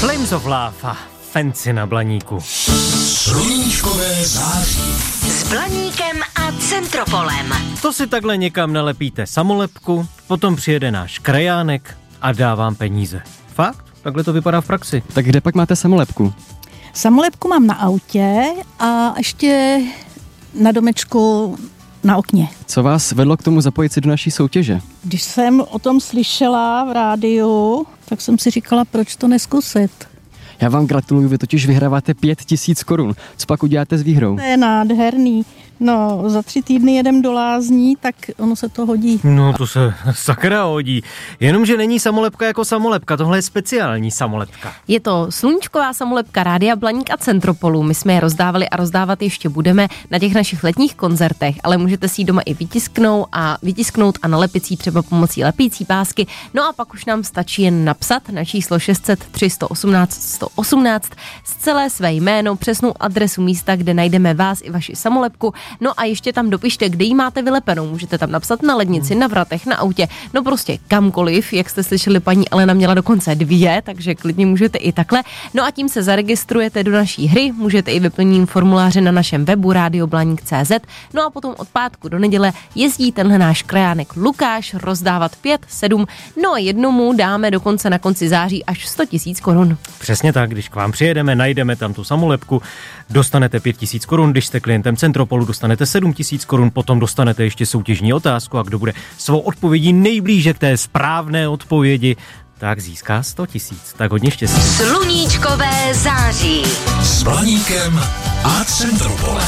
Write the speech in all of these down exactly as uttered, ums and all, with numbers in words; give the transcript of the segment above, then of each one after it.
Flames of Love a Fancy na Blaníku. Sluníčkové září. S Blaníkem a Centropolem. To si takhle někam nalepíte samolepku, potom přijede náš krajánek a dá vám peníze. Fakt? Takhle to vypadá v praxi. Tak kde pak máte samolepku? Samolepku mám na autě a ještě na domečku na okně. Co vás vedlo k tomu zapojit si do naší soutěže? Když jsem o tom slyšela v rádiu, tak jsem si říkala, proč to neskusit. Já vám gratuluju, vy totiž vyhráváte pět tisíc korun. Co pak uděláte s výhrou? To je nádherný. No, za tři týdny jedem do Lázní, tak ono se to hodí. No, to se sakra hodí. Jenomže není samolepka jako samolepka, tohle je speciální samolepka. Je to sluníčková samolepka Rádia Blaník a Centropolu. My jsme je rozdávali a rozdávat ještě budeme na těch našich letních koncertech, ale můžete si ji doma i vytisknout a vytisknout a nalepit si třeba pomocí lepící pásky. No a pak už nám stačí jen napsat na číslo šest set tři sto osmnáct sto osmnáct z celé své jméno, přesnou adresu místa, kde najdeme vás i vaši samolepku. No a ještě tam dopište, kde ji máte vylepenou. Můžete tam napsat na lednici, na vratech, na autě, no prostě kamkoliv. Jak jste slyšeli, paní Elena měla dokonce dvě, takže klidně můžete i takhle. No a tím se zaregistrujete do naší hry, můžete i vyplnit formuláře na našem webu rádio blaník tečka cé zet. No a potom od pátku do neděle jezdí tenhle náš krajánek Lukáš rozdávat pět, sedm, no a jednomu dáme dokonce na konci září až sto tisíc korun. Přesně tak, když k vám přijedeme, najdeme tam tu samolepku, dostanete pět tisíc korun, když jste klientem Centropolu, dostanete sedm tisíc korun, potom dostanete ještě soutěžní otázku a kdo bude svou odpovědí nejblíže k té správné odpovědi, tak získá sto tisíc. Tak hodně štěstí. Sluníčkové září. S Blaníkem a Centropolem.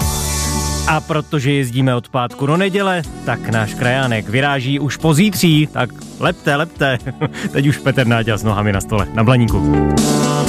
A protože jezdíme od pátku do neděle, tak náš krajánek vyráží už pozítří, tak lepte, lepte. Teď už Petr Náďa s nohami na stole na Blaníku.